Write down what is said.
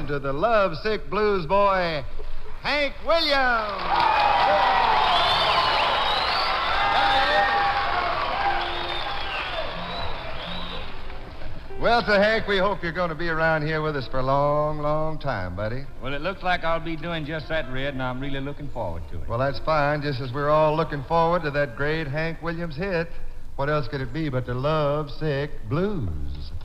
welcome to the lovesick blues boy, Hank Williams. Well, so Hank, we hope you're going to be around here with us for a long, long time, buddy. Well, it looks like I'll be doing just that, Red, and I'm really looking forward to it. Well, that's fine, just as we're all looking forward to that great Hank Williams hit. What else could it be but the Lovesick Blues?